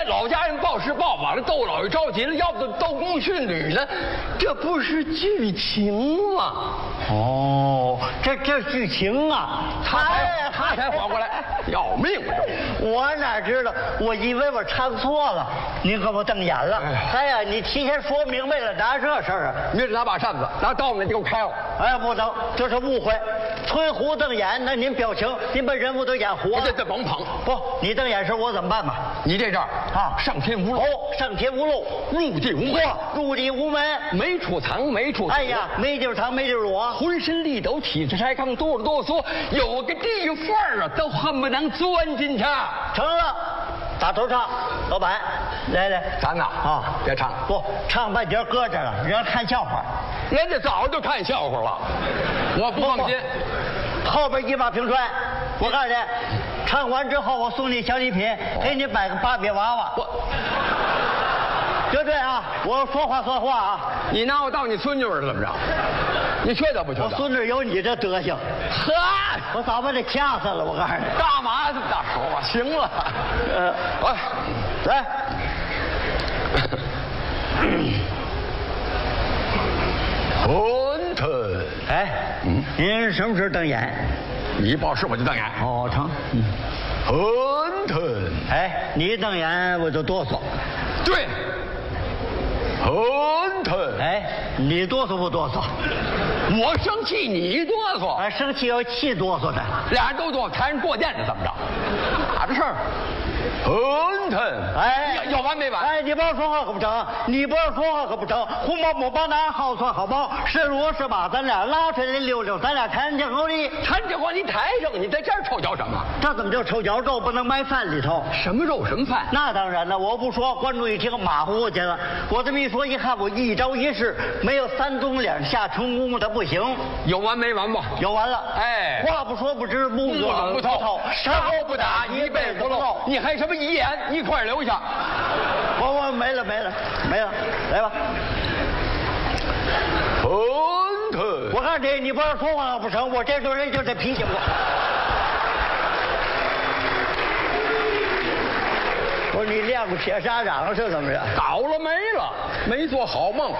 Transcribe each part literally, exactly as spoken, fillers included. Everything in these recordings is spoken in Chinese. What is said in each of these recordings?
老家人报时报晚了，窦老爷着急了，要不窦公训女呢？这不是剧情吗？ 哦，这这剧情啊， 他才他才缓过来，要命啊！ 我哪知道？我以为我唱错了，您给我瞪眼了。哎呀，你提前说明白了，哪这事儿啊？ 明儿拿把扇子，拿刀子，你给我开了。 哎，不能，这是误会。吹胡瞪眼，那您表情，您把人物都演活了。 这这甭捧。 不，你瞪眼时我怎么办嘛？ 你这阵儿啊，上天无漏， 哦，上天无漏， 入地无门， 入地无门， 没处藏，没处躲。 哎呀，没地儿藏，没地儿躲， 浑身力抖，体质筛糠，哆里哆嗦，有个地缝儿啊，都恨不能钻进去。 成了，打头唱，老板，来来， 咱呐啊，别唱， 不唱半截搁这了，人家看笑话。 人家早就看笑话了，我不放心。 后边一把平川，我告诉你，唱完之后我送你小礼品，给你买个芭比娃娃。 我， 绝对啊，我说话算话啊！ 你拿我当你孙女儿怎么着？你缺德不缺德？ 我孙女有你这德行， 呵， 我早把你掐死了！我告诉你， 干嘛这么大手啊？行了， 呃， 哎， 来。 馄饨， 哎，嗯，您什么时候瞪眼？ 你一报时我就瞪眼。 哦，成。嗯， 馄饨， 哎，你一瞪眼我就哆嗦。 对，馄饨， 哎，你哆嗦不哆嗦？ 我生气你哆嗦， 哎，生气要气哆嗦的， 俩人都哆嗦，抬人过电的怎么着？哪这事儿？馄饨， 哎， 有完没完？ 哎，你不要说话可不成，你不要说话可不成。红包母包男，好算好包，是骡是马，咱俩拉出来溜溜，咱俩谈讲道理。 谈这话你抬上，你在这儿臭脚什么？ 这怎么叫臭脚？肉不能埋饭里头。 什么肉什么饭？ 那当然了，我不说，观众一听马虎去了。我这么一说，一看我一招一式，没有三冬两夏成功的不行。 有完没完吧？ 有完了。 哎， 话不说不知，不说不透，啥都不打，一辈子不漏。你还什么遗言？一块留下。 我我没了没了没了，来吧。 馄饨， 我看这你不让说话不成，我这种人就这脾气我。我说你练过铁砂掌是怎么着？ 倒了霉了，没做好梦。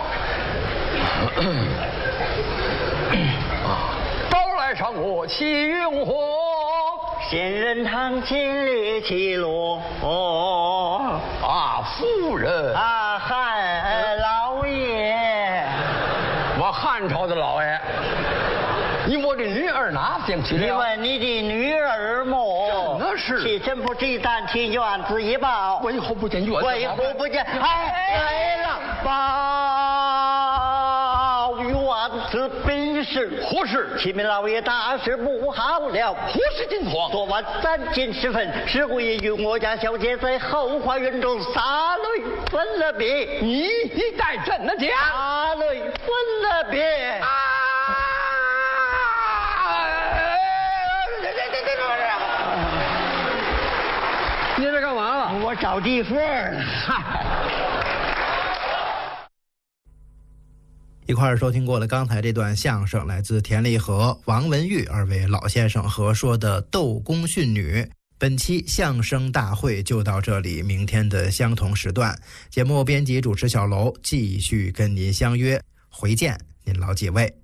刀来上我气运火， 仙人堂金缕起落。哦啊，夫人啊，汉老爷， 我汉朝的老爷。你我的女儿哪想去了？ 你问你的女儿么？ 那是替臣不知但听院子一报， 为何不见院子？ 为何不见？哎，来了，报院子本事何事？ 启禀老爷，大事不好了！ 何事惊慌？ 昨晚三更时分，石姑爷与我家小姐在后花园中洒泪分了别。 你你带朕的讲？ 洒泪分了别啊！ 你这干嘛了？ 我找地缝呢。 一块儿收听过了刚才这段相声，来自田立和、王文玉二位老先生合说的《窦公训女》。本期相声大会就到这里，明天的相同时段，节目编辑主持小楼继续跟您相约，回见您老几位。